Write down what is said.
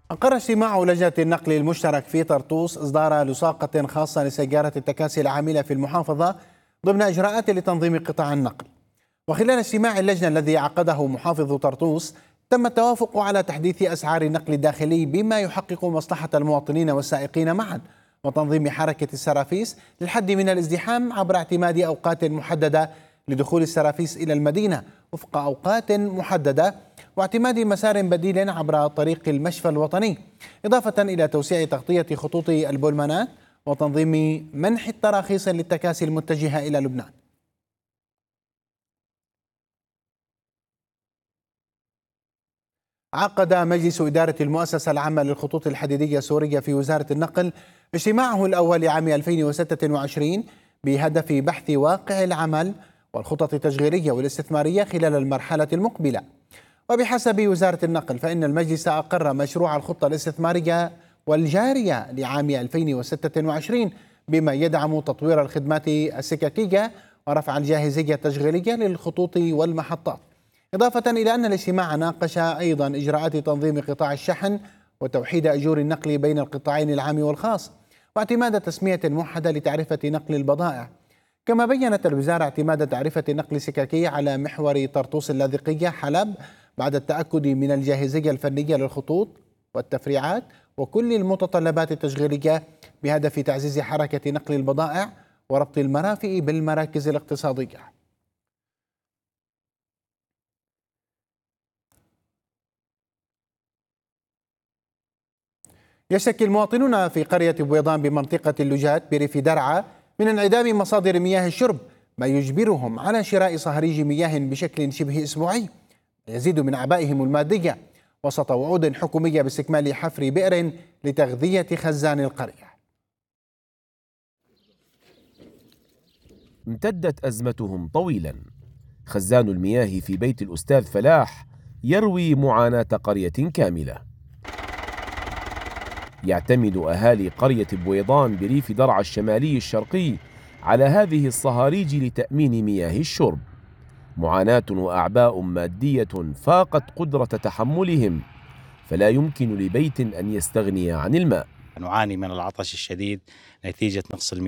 أقر اجتماع لجنة النقل المشترك في طرطوس إصدار لصاقة خاصة لسيارة التكاسي العاملة في المحافظة ضمن إجراءات لتنظيم قطاع النقل. وخلال اجتماع اللجنة الذي عقده محافظ طرطوس تم التوافق على تحديث أسعار النقل الداخلي بما يحقق مصلحة المواطنين والسائقين معا، وتنظيم حركة السرافيس للحد من الازدحام عبر اعتماد أوقات محددة لدخول السرافيس إلى المدينة وفق أوقات محددة، واعتماد مسار بديل عبر طريق المشفى الوطني، إضافة إلى توسيع تغطية خطوط البولمانات وتنظيم منح التراخيص للتكاسي المتجهة إلى لبنان. عقد مجلس إدارة المؤسسة العامة للخطوط الحديدية السورية في وزارة النقل اجتماعه الأول لعام 2026 بهدف بحث واقع العمل والخطط التشغيلية والاستثمارية خلال المرحلة المقبلة. وبحسب وزارة النقل فإن المجلس أقر مشروع الخطة الاستثمارية والجارية لعام 2026 بما يدعم تطوير الخدمات السككية ورفع الجاهزية التشغيلية للخطوط والمحطات، إضافة إلى أن الاجتماع ناقش أيضا إجراءات تنظيم قطاع الشحن وتوحيد أجور النقل بين القطاعين العام والخاص، واعتماد تسمية موحدة لتعرفة نقل البضائع. كما بيّنت الوزارة اعتماد تعرفة النقل السككي على محور طرطوس اللاذقية حلب بعد التأكد من الجاهزية الفنية للخطوط والتفريعات وكل المتطلبات التشغيلية بهدف تعزيز حركة نقل البضائع وربط المرافق بالمراكز الاقتصادية. يشتكي المواطنون في قرية بويضان بمنطقة اللجات بريف درعا من انعدام مصادر مياه الشرب، ما يجبرهم على شراء صهريج مياه بشكل شبه أسبوعي يزيد من أعبائهم المادية، وسط وعود حكومية باستكمال حفر بئر لتغذية خزان القرية. امتدت أزمتهم طويلا. خزان المياه في بيت الأستاذ فلاح يروي معاناة قرية كاملة. يعتمد أهالي قرية بويضان بريف درعا الشمالي الشرقي على هذه الصهاريج لتأمين مياه الشرب. معاناة وأعباء مادية فاقت قدرة تحملهم، فلا يمكن لبيت أن يستغني عن الماء. نعاني من العطش الشديد نتيجة نقص المياه